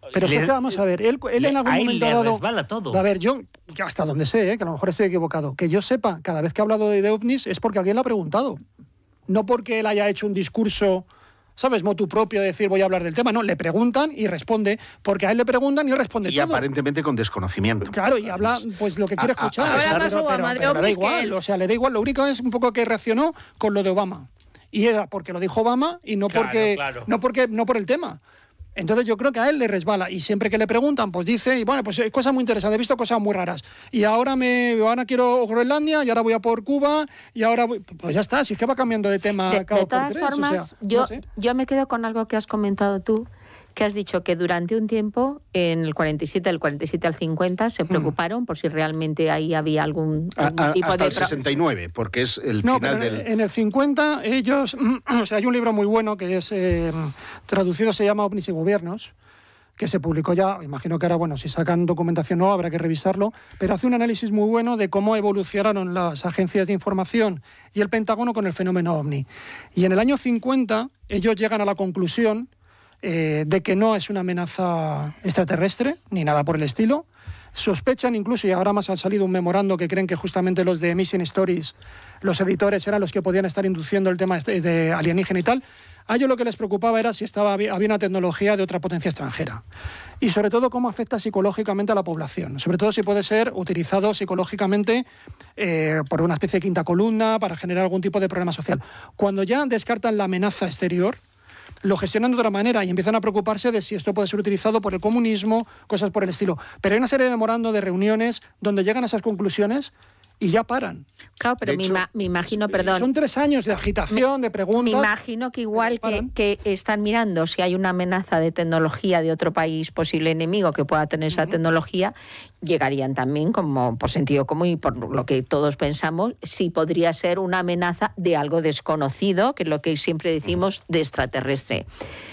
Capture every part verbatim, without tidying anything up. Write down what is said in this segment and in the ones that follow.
Pero le, sí, vamos a ver, él, él le, en algún ahí momento le dado... resbala todo. A ver, yo, hasta donde sé, ¿eh? Que a lo mejor estoy equivocado, que yo sepa, cada vez que ha hablado de, de ovnis es porque alguien le ha preguntado. No porque él haya hecho un discurso, ¿sabes?, motu propio de decir voy a hablar del tema. No, le preguntan y responde, porque a él le preguntan y él responde y todo. aparentemente con desconocimiento. Claro, y habla pues lo que quiere A- a- escuchar. a pesar pero, de- pero, Obama, pero, de pero le da ovnis que igual, él. o sea, le da igual. Lo único es un poco que reaccionó con lo de Obama. Y era porque lo dijo Obama y no Claro, porque claro. no porque no por el tema. Entonces yo creo que a él le resbala y siempre que le preguntan pues dice, y bueno, pues es cosas muy interesantes, he visto cosas muy raras y ahora me ahora quiero Groenlandia y ahora voy a por Cuba y ahora voy, pues ya está, si es que va cambiando de tema De, cada de todas por tres, formas, o sea, yo, no sé. yo me quedo con algo que has comentado tú, que has dicho que durante un tiempo, en el cuarenta y siete, del cuarenta y siete al cincuenta, se preocuparon por si realmente ahí había algún, A- algún a- tipo hasta de... el pro- sesenta y nueve, porque es el No, final pero del... en el cincuenta ellos, o sea, hay un libro muy bueno que es eh, traducido, se llama OVNIs y Gobiernos, que se publicó ya, imagino que ahora, bueno, si sacan documentación no, habrá que revisarlo, pero hace un análisis muy bueno de cómo evolucionaron las agencias de información y el Pentágono con el fenómeno OVNI. Y en el año cincuenta ellos llegan a la conclusión eh, de que no es una amenaza extraterrestre, ni nada por el estilo. Sospechan incluso, y ahora más ha salido un memorando que creen que justamente los de Missing Stories, los editores, eran los que podían estar induciendo el tema este de alienígena y tal. A ellos lo que les preocupaba era si estaba, había una tecnología de otra potencia extranjera. Y sobre todo cómo afecta psicológicamente a la población. Sobre todo si puede ser utilizado psicológicamente eh, por una especie de quinta columna para generar algún tipo de problema social. Cuando ya descartan la amenaza exterior, lo gestionan de otra manera y empiezan a preocuparse de si esto puede ser utilizado por el comunismo, cosas por el estilo. Pero hay una serie de memorando de reuniones donde llegan a esas conclusiones y ya paran. Claro, pero De me, hecho, ima- me imagino, perdón... Son tres años de agitación, de Me preguntas. imagino que igual que, paran. que están mirando si hay una amenaza de tecnología de otro país, posible enemigo que pueda tener esa tecnología, llegarían también como por sentido común y por lo que todos pensamos, si podría ser una amenaza de algo desconocido, que es lo que siempre decimos de extraterrestre.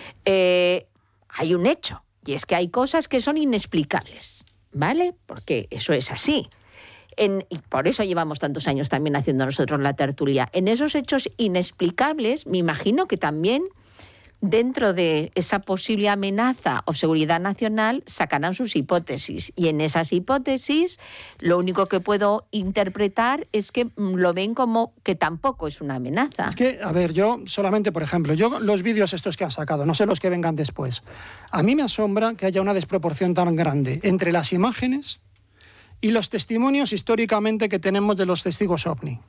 Eh, hay un hecho, y es que hay cosas que son inexplicables, ¿vale? Porque eso es así. En, y por eso llevamos tantos años también haciendo nosotros la tertulia. En esos hechos inexplicables, me imagino que también dentro de esa posible amenaza o seguridad nacional sacarán sus hipótesis. Y en esas hipótesis lo único que puedo interpretar es que lo ven como que tampoco es una amenaza. Es que, a ver, yo solamente, por ejemplo, yo los vídeos estos que han sacado, no sé los que vengan después, a mí me asombra que haya una desproporción tan grande entre las imágenes y los testimonios históricamente que tenemos de los testigos OVNI.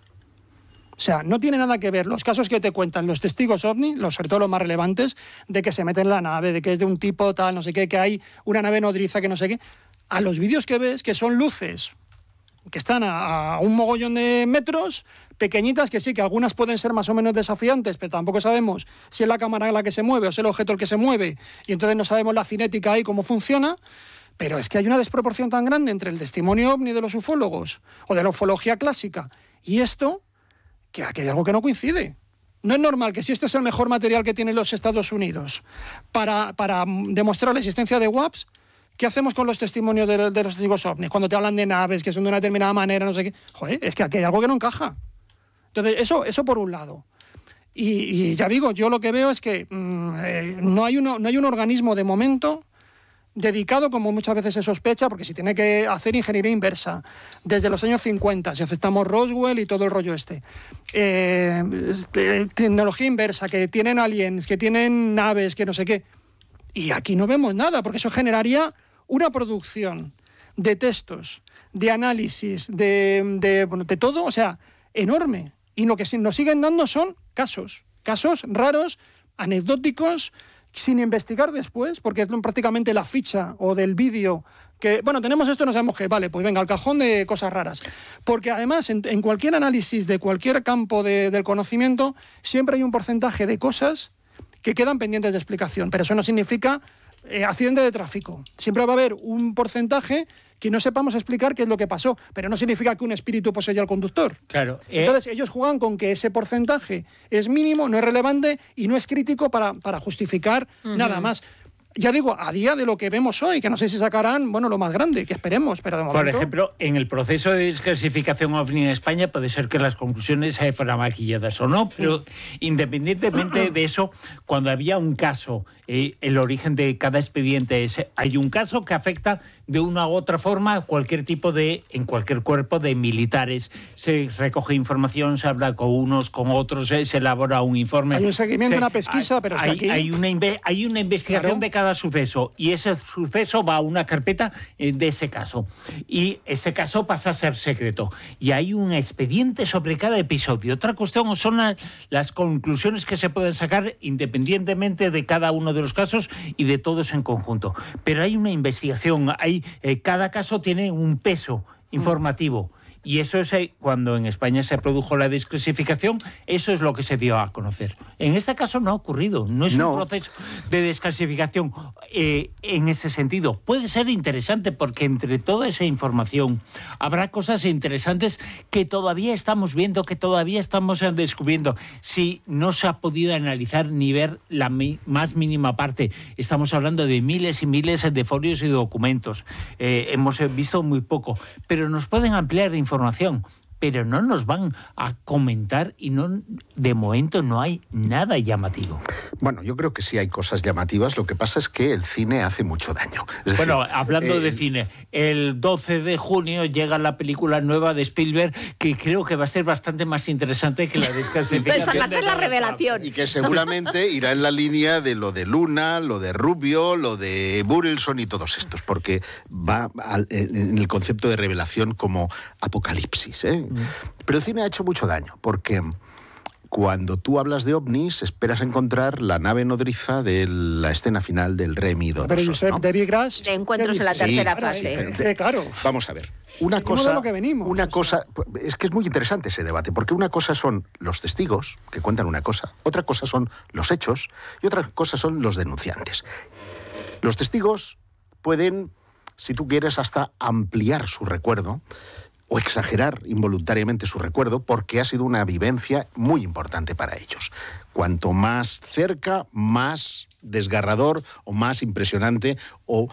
O sea, no tiene nada que ver los casos que te cuentan los testigos OVNI, los, sobre todo los más relevantes, de que se meten en la nave, de que es de un tipo tal, no sé qué, que hay una nave nodriza, que no sé qué, a los vídeos que ves, que son luces que están a, a un mogollón de metros, pequeñitas, que sí, que algunas pueden ser más o menos desafiantes, pero tampoco sabemos si es la cámara la que se mueve o es el objeto el que se mueve, y entonces no sabemos la cinética ahí, cómo funciona. Pero es que hay una desproporción tan grande entre el testimonio ovni de los ufólogos o de la ufología clásica y esto, que aquí hay algo que no coincide. No es normal que si este es el mejor material que tienen los Estados Unidos para, para demostrar la existencia de U A Ps, ¿qué hacemos con los testimonios de, de los testigos ovnis? Cuando te hablan de naves que son de una determinada manera, no sé qué. Joder, es que aquí hay algo que no encaja. Entonces, eso, eso por un lado. Y, y ya digo, yo lo que veo es que mmm, eh, no, hay uno, no hay un organismo de momento dedicado, como muchas veces se sospecha, porque si tiene que hacer ingeniería inversa desde los años cincuenta, si aceptamos Roswell y todo el rollo este, eh, eh, tecnología inversa, que tienen aliens, que tienen naves, que no sé qué, y aquí no vemos nada, porque eso generaría una producción de textos, de análisis, de, de, bueno, de todo, o sea, enorme, y lo que nos siguen dando son casos, casos raros, anecdóticos, sin investigar después, porque es prácticamente la ficha o del vídeo que, bueno, tenemos esto, no sabemos qué, vale, pues venga, al cajón de cosas raras. Porque además, en, en cualquier análisis de cualquier campo de, del conocimiento, siempre hay un porcentaje de cosas que quedan pendientes de explicación, pero eso no significa eh, accidente de tráfico. Siempre va a haber un porcentaje que no sepamos explicar qué es lo que pasó, pero no significa que un espíritu poseyó al conductor. Claro. Eh... Entonces, ellos juegan con que ese porcentaje es mínimo, no es relevante y no es crítico para, para justificar uh-huh. nada más. Ya digo, a día de lo que vemos hoy, que no sé si sacarán, bueno, lo más grande, que esperemos, pero de momento... Por ejemplo, en el proceso de desclasificación OVNI en España puede ser que las conclusiones eh, fueran maquilladas o no, pero independientemente de eso, cuando había un caso, eh, el origen de cada expediente es, hay un caso que afecta de una u otra forma cualquier tipo de, en cualquier cuerpo de militares, se recoge información, se habla con unos, con otros, eh, se elabora un informe. Hay un seguimiento, se, una pesquisa, hay, pero es que hay, aquí... hay, una, hay una investigación claro. de cada suceso y ese suceso va a una carpeta eh, de ese caso y ese caso pasa a ser secreto y hay un expediente sobre cada episodio. Otra cuestión son la, las conclusiones que se pueden sacar independientemente de cada uno de los casos y de todos en conjunto, pero hay una investigación, hay eh, cada caso tiene un peso informativo. Y eso es eh, cuando en España se produjo la desclasificación, eso es lo que se dio a conocer. En este caso no ha ocurrido, no es no. un proceso de desclasificación eh, en ese sentido. Puede ser interesante porque entre toda esa información habrá cosas interesantes que todavía estamos viendo, que todavía estamos descubriendo. Si no se ha podido analizar ni ver la mi- más mínima parte, estamos hablando de miles y miles de folios y documentos. Eh, hemos visto muy poco, pero nos pueden ampliar información. información, pero no nos van a comentar y no, de momento no hay nada llamativo. Bueno, yo creo que sí hay cosas llamativas, lo que pasa es que el cine hace mucho daño. Es bueno, decir, hablando eh, de cine, el doce de junio llega la película nueva de Spielberg, que creo que va a ser bastante más interesante que la desclasificación. Esa va a ser la revelación. Y que seguramente irá en la línea de lo de Luna, lo de Rubio, lo de Burleson y todos estos, porque va al, en el concepto de revelación como apocalipsis, ¿eh? Mm. Pero el cine ha hecho mucho daño, porque cuando tú hablas de ovnis, esperas encontrar la nave nodriza de la escena final del Remi dos. Pero Josep, ¿no? David Grass... De encuentros en la tercera sí, fase. Pero, de, claro. Vamos a ver. Una Venimos cosa, de lo que venimos, una o sea. cosa, es que es muy interesante ese debate, porque una cosa son los testigos que cuentan una cosa, otra cosa son los hechos y otra cosa son los denunciantes. Los testigos pueden, si tú quieres, hasta ampliar su recuerdo o exagerar involuntariamente su recuerdo porque ha sido una vivencia muy importante para ellos. Cuanto más cerca, más desgarrador o más impresionante o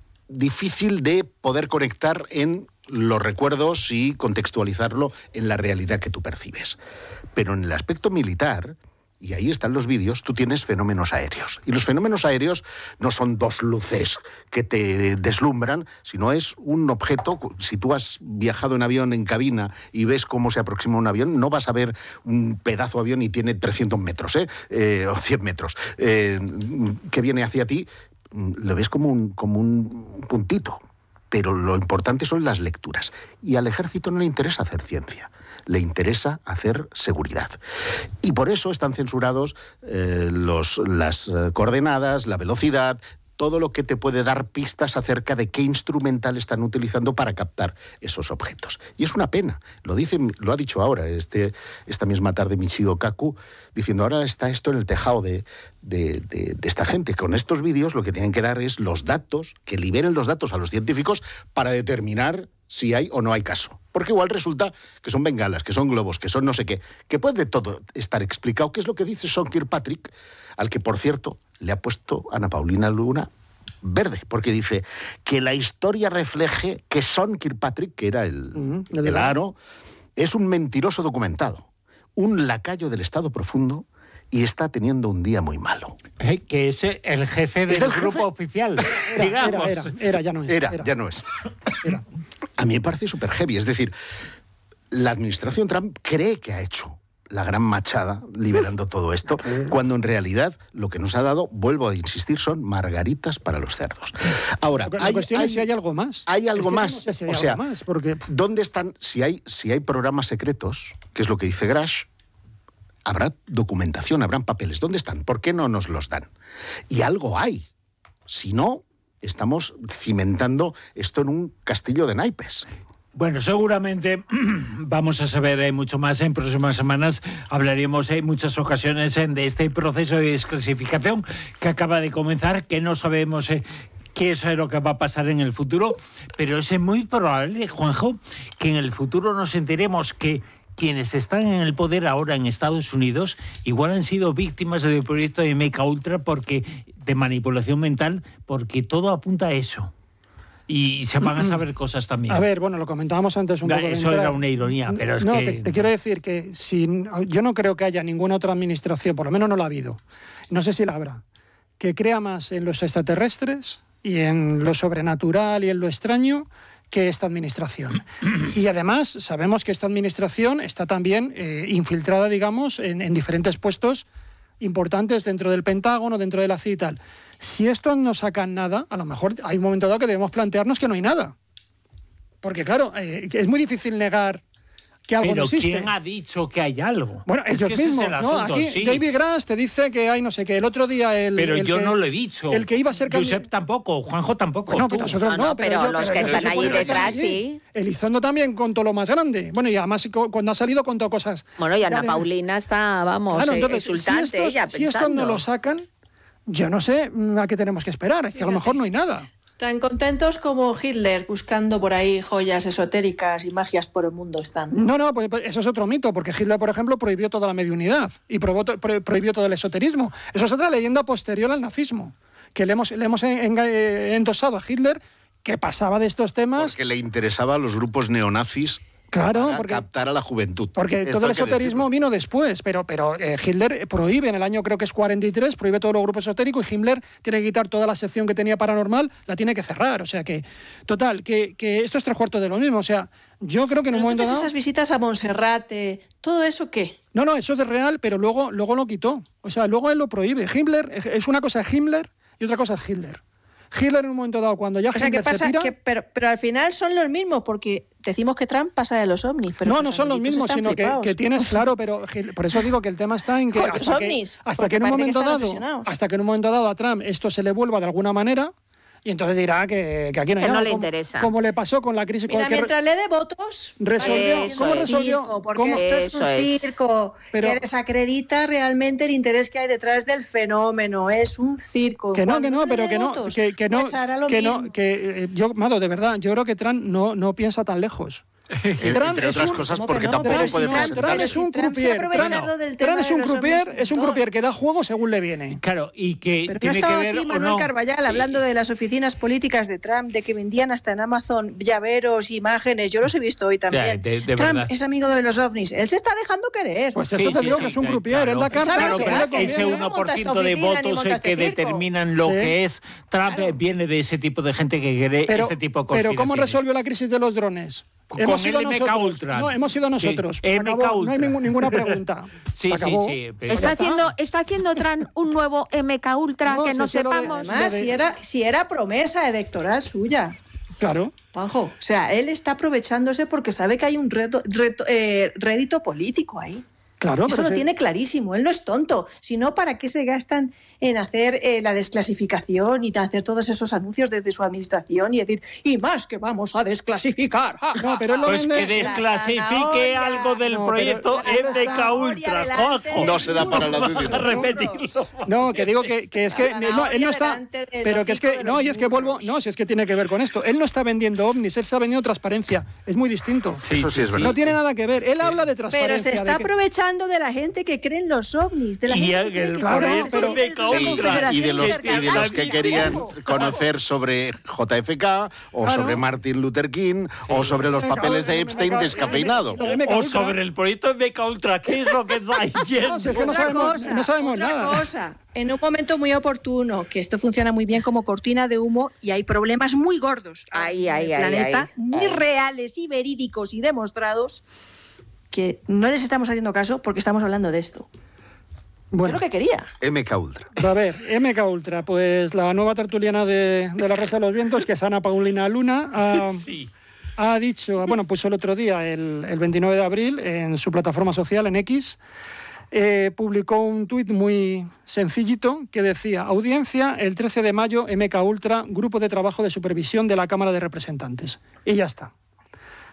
difícil de poder conectar en los recuerdos y contextualizarlo en la realidad que tú percibes. Pero en el aspecto militar, y ahí están los vídeos, tú tienes fenómenos aéreos. Y los fenómenos aéreos no son dos luces que te deslumbran, sino es un objeto. Si tú has viajado en avión en cabina y ves cómo se aproxima un avión, no vas a ver un pedazo de avión y tiene trescientos metros, ¿eh? Eh, o cien metros, eh, que viene hacia ti, lo ves como un, como un puntito. Pero lo importante son las lecturas. Y al ejército no le interesa hacer ciencia, le interesa hacer seguridad. Y por eso están censurados eh, los, las eh, coordenadas, la velocidad, todo lo que te puede dar pistas acerca de qué instrumental están utilizando para captar esos objetos. Y es una pena, lo dice, lo ha dicho ahora, este, esta misma tarde Michio Kaku, diciendo ahora está esto en el tejado de, de, de, de esta gente. Con estos vídeos lo que tienen que dar es los datos, que liberen los datos a los científicos para determinar si hay o no hay caso. Porque igual resulta que son bengalas, que son globos, que son no sé qué, que puede todo estar explicado, que es lo que dice Sean Kirkpatrick, al que, por cierto, le ha puesto Ana Paulina Luna verde, porque dice que la historia refleje que Sean Kirkpatrick, que era el, uh-huh, el, el aro, es un mentiroso documentado, un lacayo del Estado profundo y está teniendo un día muy malo. Eh, que es el jefe del el grupo jefe? oficial, era, digamos. Era, era, era, ya no es. Era, era. ya no es. Era. A mí me parece súper heavy, es decir, la administración Trump cree que ha hecho la gran machada liberando todo esto, cuando en realidad lo que nos ha dado, vuelvo a insistir, son margaritas para los cerdos. Ahora, la hay, cuestión hay, es si hay algo más. Hay algo es que más. No sé si hay o sea, algo más porque... ¿dónde están? Si hay, si hay programas secretos, que es lo que dice Grash, habrá documentación, habrán papeles. ¿Dónde están? ¿Por qué no nos los dan? Y algo hay. Si no, estamos cimentando esto en un castillo de naipes. Bueno, seguramente vamos a saber eh, mucho más en próximas semanas. Hablaremos en muchas ocasiones eh, de este proceso de desclasificación que acaba de comenzar, que no sabemos eh, qué es lo que va a pasar en el futuro, pero es muy probable, Juanjo, que en el futuro nos enteremos que quienes están en el poder ahora en Estados Unidos igual han sido víctimas del proyecto de M K Ultra porque, de manipulación mental, porque todo apunta a eso. Y se van a saber cosas también. A ver, bueno, lo comentábamos antes un da, poco. Eso entrar. era una ironía, pero es no, que... te, te quiero decir que si, yo no creo que haya ninguna otra administración, por lo menos no la ha habido, no sé si la habrá, que crea más en los extraterrestres y en lo sobrenatural y en lo extraño que esta administración. Y además sabemos que esta administración está también eh, infiltrada, digamos, en, en diferentes puestos importantes dentro del Pentágono, dentro de la C I A y tal. Si estos no sacan nada, a lo mejor hay un momento dado que debemos plantearnos que no hay nada. Porque claro, eh, es muy difícil negar que algo Pero no existe. ¿quién ha dicho que hay algo? Bueno, es ellos que ese mismos, es el ¿no? asunto, Aquí sí. David Grass te dice que hay no sé qué. El otro día el... Pero el yo que, no lo he dicho. El que iba a ser Josep candidato... tampoco, Juanjo tampoco. Bueno, tú. pero nosotros No, no, no, pero yo- los que yo están supongo ahí que detrás, allí. sí. Elizondo también contó lo más grande. Bueno, y además cu- cuando ha salido contó cosas... Bueno, y Ana Ya de- Paulina está, vamos, Claro, eh, entonces, exultante si estos, ella si estos pensando. no lo sacan, yo no sé mm, a qué tenemos que esperar. Es que a lo mejor no hay nada. Tan contentos como Hitler buscando por ahí joyas esotéricas y magias por el mundo están. No, no, pues, pues eso es otro mito, porque Hitler, por ejemplo, prohibió toda la mediunidad y probó to- pro- prohibió todo el esoterismo. Eso es otra leyenda posterior al nazismo, que le hemos, le hemos en- en- eh, endosado a Hitler, que pasaba de estos temas. Porque le interesaba a los grupos neonazis Claro, para porque- captar a la juventud. Porque Esto todo el hay que esoterismo decirlo. vino después, pero, pero eh, Hitler prohíbe en el año, creo que es cuarenta y tres, prohíbe todos los grupos esotéricos y Himmler tiene que quitar toda la sección que tenía paranormal, la tiene que cerrar. O sea que, total, que, que esto es tres cuartos de lo mismo. O sea, yo creo que en un Pero momento entonces dado... esas visitas a Monserrate, ¿todo eso qué? No, no, eso es real, pero luego, luego lo quitó. O sea, luego él lo prohíbe. Himmler, es una cosa es Himmler y otra cosa es Hitler. Hitler en un momento dado, cuando ya O sea, Himmler ¿qué pasa? se tira... Que, pero, pero al final son los mismos, porque decimos que Trump pasa de los ovnis. Pero no, sus no son los amiguitos mismos, están sino que, flipados. que tienes, claro, pero Gil- por eso digo que el tema está en que Con los hasta que, ovnis, hasta porque que en un parece que momento están dado, obsesionados. hasta que en un momento dado a Trump esto se le vuelva de alguna manera, y entonces dirá que, que aquí no hay Que no nada, le como, interesa. como le pasó con la crisis. Mira, con que re- mientras le dé votos, resolvió- vaya, ¿cómo es un resolvió? circo, porque ¿Cómo? esto es Eso un es. circo Pero- que desacredita realmente el interés que hay detrás del fenómeno. Es un circo. Que no, Cuando que no, le pero dé que no, votos, que, que no, pues hará lo que no, mismo. que eh, yo, Mado, de verdad, yo creo que Trump no, no piensa tan lejos. Eh, Trump Entre es otras un- cosas ¿Cómo que porque no? tampoco Pero si puede Trump- presentar. Trump pero es si un Trump se ha croupier. aprovechado Trump, del Trump tema es de un los croupier, ovnis un es un montón. croupier que da juego según le viene. Claro, y que Pero no tiene que estaba ver aquí o Manuel no. Carballal hablando de las oficinas políticas de Trump, de que vendían hasta en Amazon llaveros, imágenes. Yo los he visto hoy también. De- de Trump verdad. es amigo de los ovnis. Él se está dejando querer. Pues Sí, eso te sí, digo sí, que es un claro. croupier, él da cartas, ¿Sabe Claro, lo que él pero le hace? ese conviene. No uno por monta ciento esta de oficina ni votos monta el que este circo. determinan lo Sí. que es Trump Claro. viene de ese tipo de gente que cree Pero, este tipo de pero ¿cómo conspiraciones. resolvió la crisis de los drones? Con Hemos el sido M K nosotros. Ultra. No, hemos sido Sí, nosotros. Se M K acabó, Ultra. No hay ningún- ninguna pregunta. Sí, Se sí, acabó. sí, pero- ¿Está Ya haciendo, ¿Está haciendo Trump un nuevo M K Ultra No, que si no es que lo de- sepamos? Además, Lo de- si era, si era promesa electoral suya. Claro. Juanjo, o sea, él está aprovechándose porque sabe que hay un reto, reto- eh, rédito político ahí. Claro, Eso pero lo sí. tiene clarísimo. Él no es tonto. Si no, ¿para qué se gastan en hacer eh, la desclasificación y hacer todos esos anuncios desde su administración y decir, y más que vamos a desclasificar? Ja, ja, No, pero él lo Pues vende- que desclasifique zanahoria. algo del No, pero- proyecto La M K zanahoria Ultra, delante Juanjo. No se da para la Vamos duda. a repetirlo. No, que digo que, que es que La él no, él no está, zanahoria delante del pero que es hocico que de no, los y es que vuelvo, burros. no, si es que tiene que ver con esto. Él no está vendiendo ovnis, él está vendiendo transparencia. Es muy distinto. Eso sí es verdad. No tiene nada que ver. Él habla de Pero transparencia. se está de que- aprovechando de la gente que cree en los ovnis, de la Y gente el- que cree el que Claro, proyecto pero- M K Sí, Ultra. y de los, y de los que querían Ojo. conocer sobre J F K o Claro. sobre Martin Luther King o sobre los Me papeles cago- de me Epstein cago- descafeinado. Lo de M K O Ultra. sobre el proyecto M K Ultra, ¿qué es lo que está No, si es que no Otra sabemos, cosa, no sabemos otra nada. cosa. En un momento muy oportuno, que esto funciona muy bien como cortina de humo y hay problemas muy gordos Ay, en ay, el ay, planeta, ay. muy reales y verídicos y demostrados, que no les estamos haciendo caso porque estamos hablando de esto. Bueno, Es lo que quería. M K Ultra. a ver, M K Ultra, pues la nueva tertuliana de, de La Rosa de los Vientos, que es Ana Paulina Luna, ha, Sí. ha dicho, bueno, puso el otro día, el, el veintinueve de abril, en su plataforma social, en X, eh, publicó un tuit muy sencillito que decía: audiencia el trece de mayo, M K Ultra, Grupo de Trabajo de Supervisión de la Cámara de Representantes. Y ya está.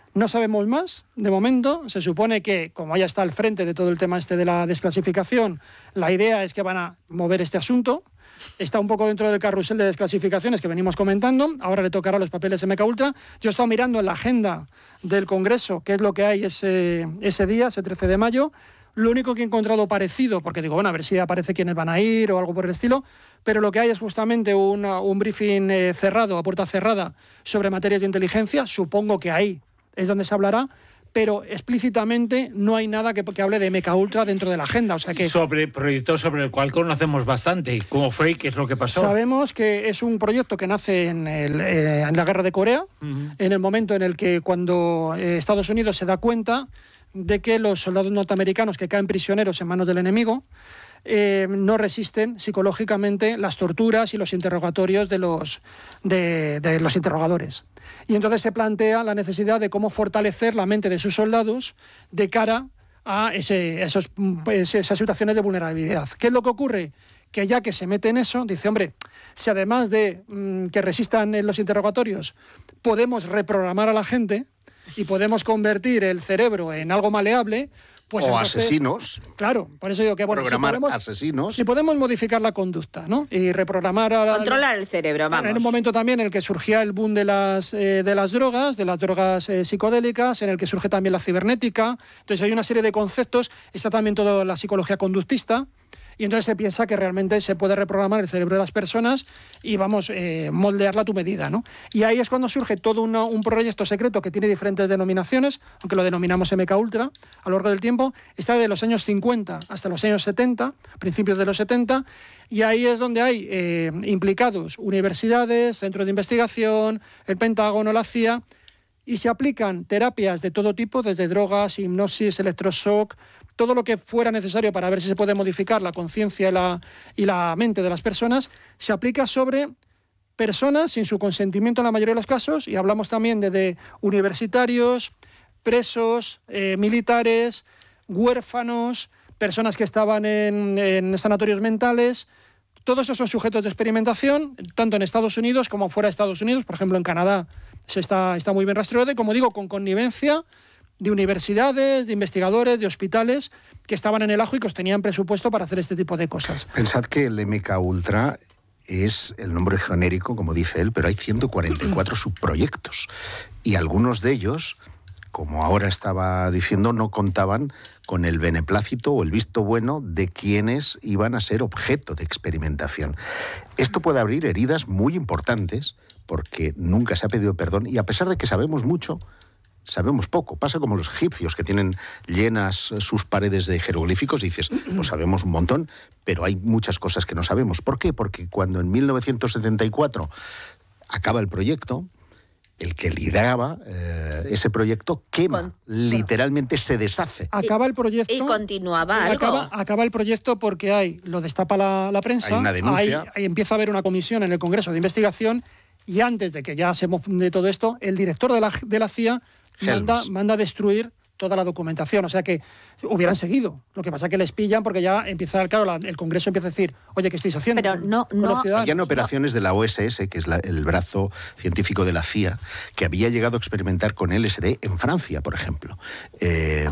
No sabemos más, de momento. Se supone que, como ya está al frente de todo el tema este de la desclasificación, la idea es que van a mover este asunto. Está un poco dentro del carrusel de desclasificaciones que venimos comentando. Ahora le tocará los papeles M K Ultra. Yo he estado mirando en la agenda del Congreso qué es lo que hay ese, ese día, ese trece de mayo. Lo único que he encontrado parecido, porque digo, bueno, a ver si aparece quiénes van a ir o algo por el estilo, pero lo que hay es justamente una, un briefing eh, cerrado, a puerta cerrada, sobre materias de inteligencia. Supongo que ahí es donde se hablará, pero explícitamente no hay nada que, que hable de M K Ultra dentro de la agenda. O sea que sobre proyectos sobre el cual conocemos bastante, cómo fue y qué es lo que pasó. Sabemos que es un proyecto que nace en, el, eh, en la guerra de Corea, uh-huh. en el momento en el que cuando eh, Estados Unidos se da cuenta de que los soldados norteamericanos que caen prisioneros en manos del enemigo Eh, no resisten psicológicamente las torturas y los interrogatorios de los, de, de los interrogadores. Y entonces se plantea la necesidad de cómo fortalecer la mente de sus soldados de cara a ese, esos, esas situaciones de vulnerabilidad. ¿Qué es lo que ocurre? Que ya que se mete en eso, dice, hombre, si además de mmm, que resistan en los interrogatorios, podemos reprogramar a la gente y podemos convertir el cerebro en algo maleable, pues o entonces, asesinos. Claro, por eso digo que bueno, programar si podemos, asesinos. Si podemos modificar la conducta, ¿no? Y reprogramar a la, controlar el cerebro, vamos. En un momento también en el que surgía el boom de las eh, de las drogas, de las drogas eh, psicodélicas, en el que surge también la cibernética. Entonces hay una serie de conceptos, está también toda la psicología conductista. Y entonces se piensa que realmente se puede reprogramar el cerebro de las personas y, vamos, eh, moldearla a tu medida, ¿no? Y ahí es cuando surge todo una, un proyecto secreto que tiene diferentes denominaciones, aunque lo denominamos M K Ultra, a lo largo del tiempo. Está de los años cincuenta hasta los años setenta, principios de los setenta, y ahí es donde hay eh, implicados universidades, centros de investigación, el Pentágono, la C I A, y se aplican terapias de todo tipo, desde drogas, hipnosis, electroshock, todo lo que fuera necesario para ver si se puede modificar la conciencia y la, y la mente de las personas, se aplica sobre personas sin su consentimiento en la mayoría de los casos, y hablamos también de, de universitarios, presos, eh, militares, huérfanos, personas que estaban en, en sanatorios mentales. Todos esos son sujetos de experimentación, tanto en Estados Unidos como fuera de Estados Unidos. Por ejemplo, en Canadá se está, está muy bien rastreado, y como digo, con connivencia de universidades, de investigadores, de hospitales que estaban en el ajo y que tenían presupuesto para hacer este tipo de cosas. Pensad que el M K Ultra es el nombre genérico, como dice él, pero hay ciento cuarenta y cuatro subproyectos. Y algunos de ellos, como ahora estaba diciendo, no contaban con el beneplácito o el visto bueno de quienes iban a ser objeto de experimentación. Esto puede abrir heridas muy importantes, porque nunca se ha pedido perdón, y a pesar de que sabemos mucho, sabemos poco. Pasa como los egipcios, que tienen llenas sus paredes de jeroglíficos, y dices, pues sabemos un montón, pero hay muchas cosas que no sabemos. ¿Por qué? Porque cuando en mil novecientos setenta y cuatro acaba el proyecto, el que lideraba eh, ese proyecto quema, Con... literalmente se deshace. Acaba el proyecto. Y continuaba algo. Acaba, acaba el proyecto porque hay, lo destapa la, la prensa, hay una denuncia. Hay, hay, empieza a haber una comisión en el Congreso de Investigación, y antes de que ya se de todo esto, el director de la, de la C I A manda, manda a destruir toda la documentación. O sea que hubieran seguido. Lo que pasa es que les pillan porque ya empieza, claro, la, el Congreso empieza a decir, oye, ¿qué estáis haciendo? Pero no, no. Habían operaciones de la O S S, que es la, el brazo científico de la C I A, que había llegado a experimentar con L S D en Francia, por ejemplo, eh,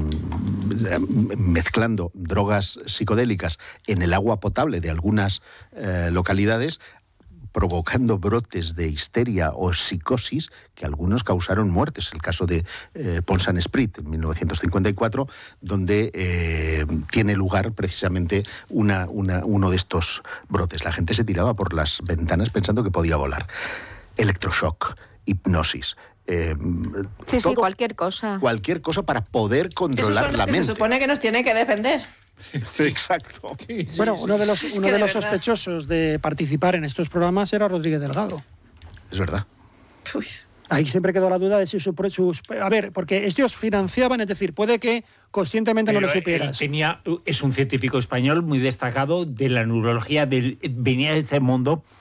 mezclando drogas psicodélicas en el agua potable de algunas eh, localidades, provocando brotes de histeria o psicosis que algunos causaron muertes. El caso de eh, Pont-Saint-Esprit en mil novecientos cincuenta y cuatro, donde eh, tiene lugar precisamente una, una, uno de estos brotes. La gente se tiraba por las ventanas pensando que podía volar. Electroshock, hipnosis. Eh, sí, sí, cualquier cosa. Cualquier cosa para poder controlar la mente. Se supone que nos tiene que defender. Sí, exacto. Sí, sí, bueno, sí. uno de los, uno de de de los sospechosos de participar en estos programas era Rodríguez Delgado. Es verdad. Uy. Ahí siempre quedó la duda de si sus, sus... A ver, porque ellos financiaban, es decir, puede que conscientemente Pero no lo supieras. Él tenía, es un científico español muy destacado de la neurología, del, venía de ese mundo.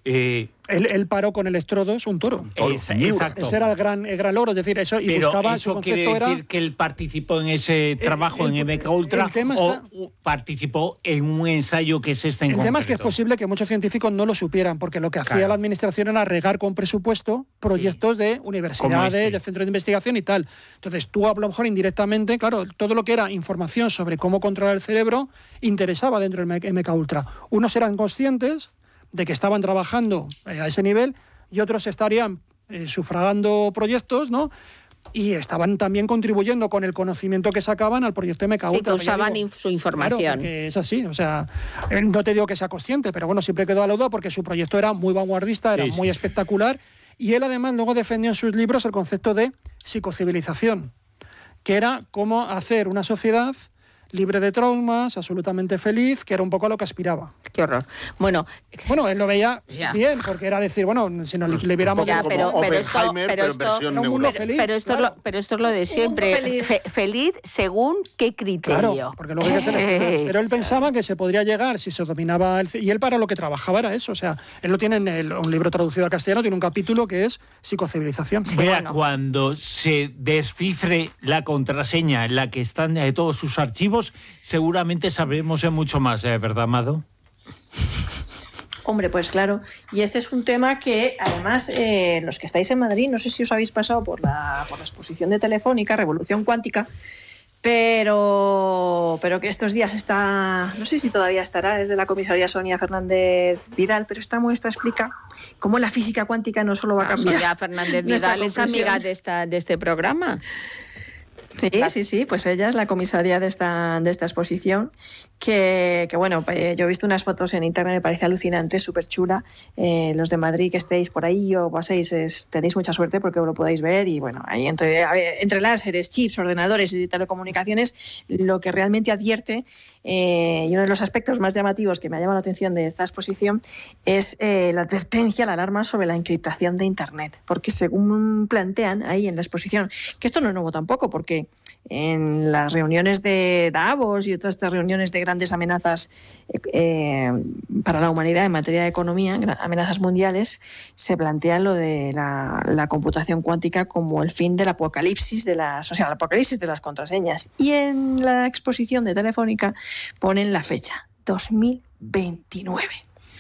Eh, Él, él paró con electrodos un toro. Es, exacto. Ese era el gran, el gran logro, es decir, eso y Pero buscaba eso su quiere concepto decir era, que él participó en ese trabajo el- en M K Ultra el tema o está- participó en un ensayo que es este en el tema es que es concreto. posible que muchos científicos no lo supieran, porque lo que hacía Claro. la administración era regar con presupuesto proyectos de Como universidades, este. de centros de investigación y tal. Entonces tú a lo mejor indirectamente, claro, todo lo que era información sobre cómo controlar el cerebro interesaba dentro del M K Ultra. Unos eran conscientes de que estaban trabajando eh, a ese nivel y otros estarían eh, sufragando proyectos, ¿no? Y estaban también contribuyendo con el conocimiento que sacaban al proyecto M K Sí, Ultra. que Pero ya usaban digo, inf- su información. Claro, porque es así, o sea, eh, no te digo que sea consciente, pero bueno, siempre quedó a la duda porque su proyecto era muy vanguardista, era Sí, muy sí. espectacular, y él además luego defendió en sus libros el concepto de psicocivilización, que era cómo hacer una sociedad libre de traumas, absolutamente feliz, que era un poco a lo que aspiraba. Qué horror. Bueno, Bueno, él lo veía Ya. bien, porque era decir, bueno, si nos liberamos Ya, de... pero- como pero esto- Oppenheimer, pero pero, esto- en versión un mundo neurótica. feliz. pero esto, claro. es lo, pero esto es lo de siempre. feliz. Fe- feliz según qué criterio. Claro, porque luego hay que seleccionar. Eh, Pero él pensaba que se podría llegar si se dominaba el... Y él para lo que trabajaba era eso. O sea, él lo tiene en el- un libro traducido al castellano, tiene un capítulo que es psicocivilización. Vea, bueno. cuando se descifre la contraseña en la que están eh, todos sus archivos, seguramente sabremos eh, mucho más, eh, ¿verdad, Amado? Hombre, pues claro. Y este es un tema que, además, eh, los que estáis en Madrid, no sé si os habéis pasado por la, por la exposición de Telefónica, Revolución Cuántica, pero, pero que estos días está, no sé si todavía estará, es de la comisaría Sonia Fernández Vidal, pero esta muestra explica cómo la física cuántica no solo va a Ah, cambiar. Sonia Fernández nuestra Vidal es conclusión. amiga de, esta, de este programa. Sí, sí, sí, pues ella es la comisaria de esta, de esta exposición, que, que bueno, eh, yo he visto unas fotos en internet, me parece alucinante, súper chula. Eh, los de Madrid que estéis por ahí o paséis, es, tenéis mucha suerte porque lo podéis ver y bueno, ahí entre, a ver, entre láseres, chips, ordenadores y telecomunicaciones, lo que realmente advierte eh, y uno de los aspectos más llamativos que me ha llamado la atención de esta exposición es eh, la advertencia, la alarma sobre la encriptación de Internet, porque según plantean ahí en la exposición, que esto no es nuevo tampoco, porque en las reuniones de Davos y otras estas reuniones de grandes amenazas eh, para la humanidad en materia de economía, amenazas mundiales, se plantea lo de la, la computación cuántica como el fin del apocalipsis de las, o sea, el apocalipsis de las contraseñas. Y en la exposición de Telefónica ponen la fecha, dos mil veintinueve.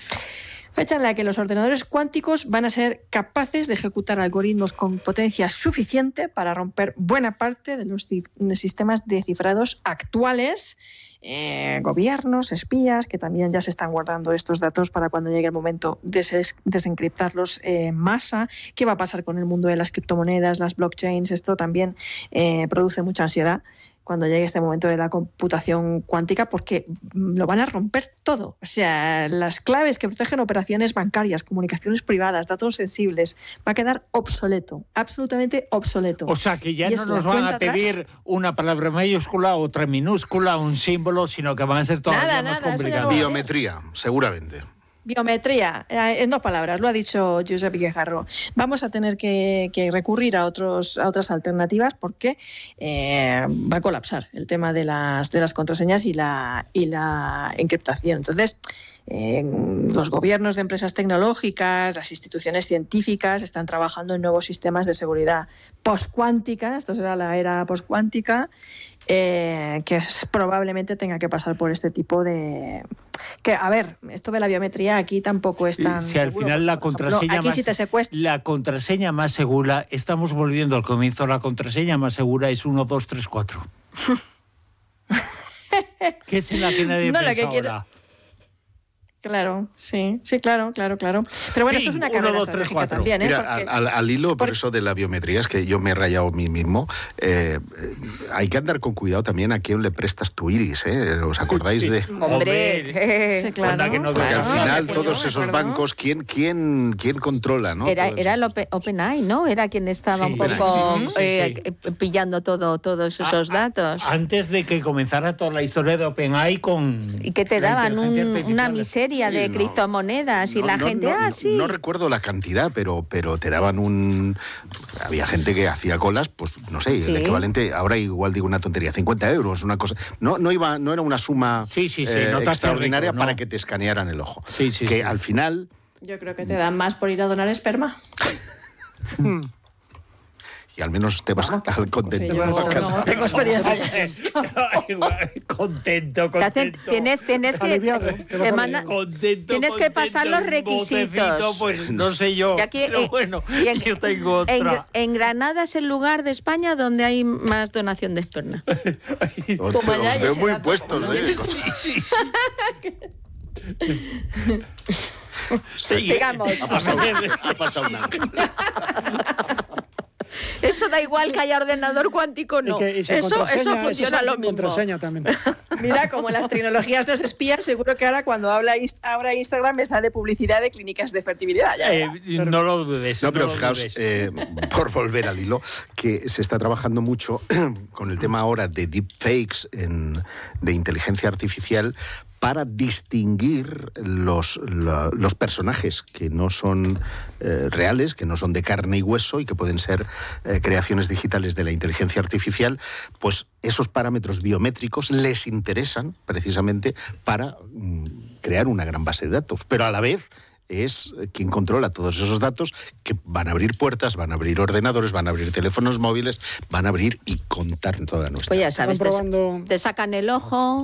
Fecha en la que los ordenadores cuánticos van a ser capaces de ejecutar algoritmos con potencia suficiente para romper buena parte de los sistemas de cifrados actuales. Eh, gobiernos, espías, que también ya se están guardando estos datos para cuando llegue el momento de des desencriptarlos en eh, masa. ¿Qué va a pasar con el mundo de las criptomonedas, las blockchains? Esto también eh, produce mucha ansiedad cuando llegue este momento de la computación cuántica, porque lo van a romper todo. O sea, las claves que protegen operaciones bancarias, comunicaciones privadas, datos sensibles, va a quedar obsoleto, absolutamente obsoleto. O sea, que ya Y no es la nos van cuenta a pedir atrás. una palabra mayúscula, otra minúscula, un símbolo, sino que van a ser todavía Nada, más nada, eso ya complicados. no va a- Biometría, seguramente. Biometría, eh, en dos palabras, lo ha dicho Josep Guijarro. Vamos a tener que, que recurrir a, otros, a otras alternativas porque eh, va a colapsar el tema de las, de las contraseñas y la, y la encriptación. Entonces, eh, los gobiernos de empresas tecnológicas, las instituciones científicas están trabajando en nuevos sistemas de seguridad postcuántica, esto será la era postcuántica, eh, que es, probablemente tenga que pasar por este tipo de... Que, a ver, esto de la biometría aquí tampoco es tan Si al seguro, final la por ejemplo, contraseña aquí más, si te secuestran... la contraseña más segura, estamos volviendo al comienzo, la contraseña más segura es uno, dos, tres, cuatro. ¿Qué es en la que nadie No, lo piensa que quiero- ahora? Claro, sí, sí, claro, claro, claro. Pero bueno, esto es una Uno, carrera dos, tres, estratégica cuatro. también, ¿eh? Mira, Porque- al, al hilo, por por- eso de la biometría, es que yo me he rayado a mí mismo, eh, eh, hay que andar con cuidado también a quién le prestas tu iris, ¿eh? ¿Os acordáis Sí. de...? Hombre, Sí, claro. Anda que no Porque al Ah, final me todos acuerdo, esos me acuerdo. bancos, ¿quién, quién, quién controla, no? Era, Todos era el esos- Open- OpenAI, ¿no? Era quien estaba Sí, un OpenAI, poco sí, sí, sí, eh, eh, pillando todo, todos esos Ah, datos. Antes de que comenzara toda la historia de OpenAI con... Y que te la daban un- inteligencia una artificial. miseria Sí, de no. criptomonedas y No, la no, gente, no, ah, no, sí. no recuerdo la cantidad, pero, pero te daban un... Había gente que hacía colas, pues no sé, Sí. el equivalente, ahora igual digo una tontería, cincuenta euros, una cosa... No, no, iba, no era una suma Sí, sí, sí, eh, no te haces extraordinaria rico, para no. que te escanearan el ojo. Sí, sí, que sí. al final Yo creo que te dan más por ir a donar esperma. Y al menos te vas Vamos, al contento. Sí, yo a casa. no tengo experiencia. Contento, Te hacen- contento. tienes, tienes que Aliviado, te vas te manda- aliviado. Contento, tienes que pasar los contento, un requisitos. botecito, pues no sé yo, Y aquí, pero eh, bueno, y en- yo tengo En, otra. en Granada es el lugar de España donde hay más donación de esperma. Os Toma os ya y veo ese muy dato. puestos, ¿eh? Sí, sí, sí. Sigamos. Ha pasado, ha pasado un ángel. Eso da igual que haya ordenador cuántico, no. Y que- y sin eso, contraseña, eso eso funciona es lo sin mismo. contraseña también. Mira, como las tecnologías nos espían, seguro que ahora cuando habla is- ahora Instagram me sale publicidad de clínicas de fertilidad. Ya Eh, verás. no lo dudes. No, pero lo fijaos, dudes. eh, por volver al hilo, que se está trabajando mucho con el tema ahora de deepfakes, en, de inteligencia artificial, para distinguir los, la- los personajes que no son eh, reales, que no son de carne y hueso y que pueden ser eh, creaciones digitales de la inteligencia artificial, pues esos parámetros biométricos les interesan precisamente para mm, crear una gran base de datos, pero a la vez es quien controla todos esos datos que van a abrir puertas, van a abrir ordenadores, van a abrir teléfonos móviles, van a abrir y contar toda nuestra... Pues ya Estaban sabes, te, probando, te sacan el ojo.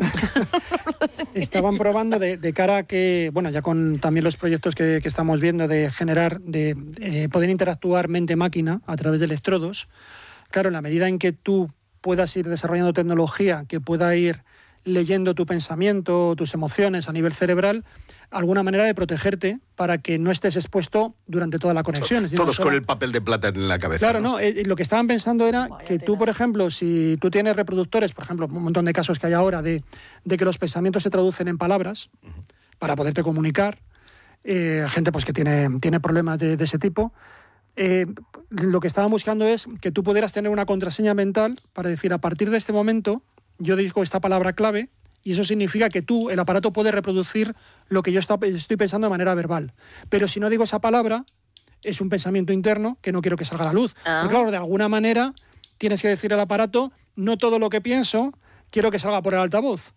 estaban probando de, de cara a que, bueno, ya con también los proyectos que, que estamos viendo de generar, de eh, poder interactuar mente-máquina a través de electrodos. Claro, en la medida en que tú puedas ir desarrollando tecnología que pueda ir leyendo tu pensamiento, tus emociones a nivel cerebral, alguna manera de protegerte para que no estés expuesto durante toda la conexión. Es decir, Todos no con solo- el papel de plata en la cabeza. Claro, no, eh, lo que estaban pensando era Vaya que tú, tela. por ejemplo, si tú tienes reproductores, por ejemplo, un montón de casos que hay ahora de, de que los pensamientos se traducen en palabras para poderte comunicar, eh, gente pues que tiene, tiene problemas de, de ese tipo, eh, lo que estaban buscando es que tú pudieras tener una contraseña mental para decir, a partir de este momento, yo digo esta palabra clave, y eso significa que tú, el aparato, puede reproducir lo que yo está- estoy pensando de manera verbal. Pero si no digo esa palabra, es un pensamiento interno que no quiero que salga a la luz. Ah. Pero claro, de alguna manera tienes que decir al aparato, no todo lo que pienso quiero que salga por el altavoz.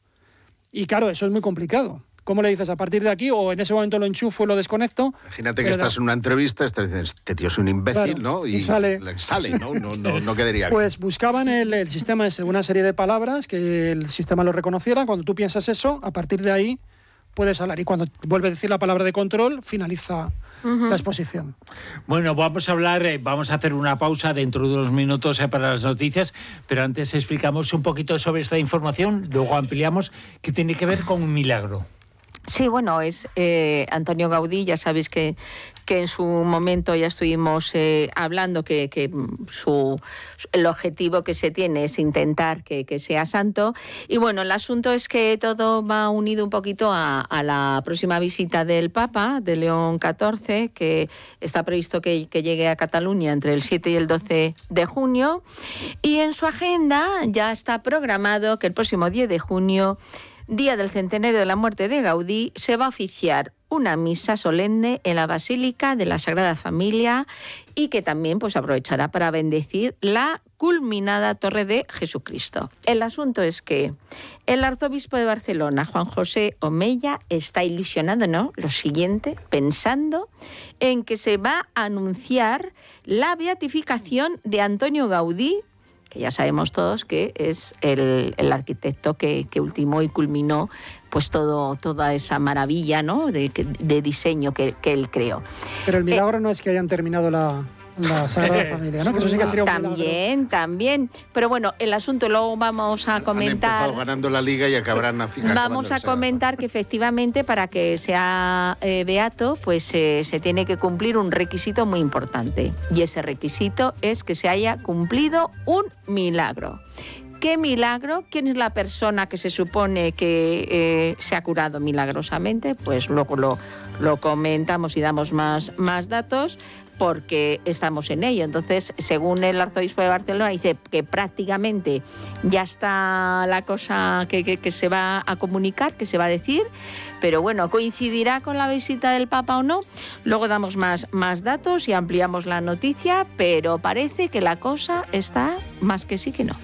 Y claro, eso es muy complicado. ¿Cómo le dices a partir de aquí? O en ese momento lo enchufo y lo desconecto. Imagínate que ¿verdad? estás en una entrevista, estás diciendo, este tío es un imbécil, Claro, ¿no? y sale. le sale, ¿no? No, no, no quedaría bien. Pues buscaban el, el sistema de una serie de palabras que el sistema lo reconociera. Cuando tú piensas eso, a partir de ahí puedes hablar. Y cuando vuelve a decir la palabra de control, finaliza la exposición. Bueno, vamos a hablar, eh, vamos a hacer una pausa dentro de unos minutos eh, para las noticias, pero antes explicamos un poquito sobre esta información, luego ampliamos, que tiene que ver con un milagro. Sí, bueno, es eh, Antonio Gaudí, ya sabéis que, que en su momento ya estuvimos eh, hablando que, que su, el objetivo que se tiene es intentar que, que sea santo. Y bueno, el asunto es que todo va unido un poquito a, a la próxima visita del Papa, de León catorce, que está previsto que, que llegue a Cataluña entre el siete y el doce de junio. Y en su agenda ya está programado que el próximo diez de junio, día del centenario de la muerte de Gaudí, se va a oficiar una misa solemne en la Basílica de la Sagrada Familia y que también pues aprovechará para bendecir la culminada Torre de Jesucristo. El asunto es que el arzobispo de Barcelona, Juan José Omella, está ilusionado, ¿no? Lo siguiente, pensando en que se va a anunciar la beatificación de Antonio Gaudí, que ya sabemos todos que es el, el arquitecto que, que ultimó y culminó pues todo, toda esa maravilla, ¿no? de, de diseño que, que él creó. Pero el milagro no es que hayan terminado la, la Sagrada Familia, ¿no? Que eso sí que sería un milagro. También, también. Pero bueno, el asunto luego vamos a Han comentar. empezado ganando la liga y acabarán así. Vamos a comentar que efectivamente para que sea eh, beato, pues eh, se tiene que cumplir un requisito muy importante. Y ese requisito es que se haya cumplido un milagro. ¿Qué milagro? ¿Quién es la persona que se supone que eh, se ha curado milagrosamente? Pues luego lo, lo comentamos y damos más, más datos, porque estamos en ello. Entonces, según el arzobispo de Barcelona, dice que prácticamente ya está la cosa que, que, que se va a comunicar, que se va a decir, pero bueno, ¿coincidirá con la visita del Papa o no? Luego damos más, más datos y ampliamos la noticia, pero parece que la cosa está más que sí que no.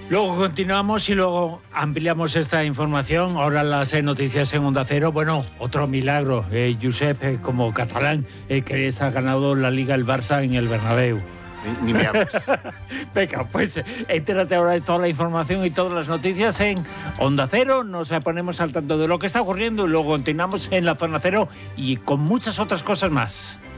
Luego continuamos y luego ampliamos esta información. Ahora las eh, noticias en Onda Cero. Bueno, otro milagro. Eh, Josep, eh, como catalán, eh, que se ha ganado la Liga el Barça en el Bernabéu. Ni, ni me hables. Venga, pues entérate ahora de toda la información y todas las noticias en Onda Cero. Nos ponemos al tanto de lo que está ocurriendo y luego continuamos en la Zona Cero y con muchas otras cosas más.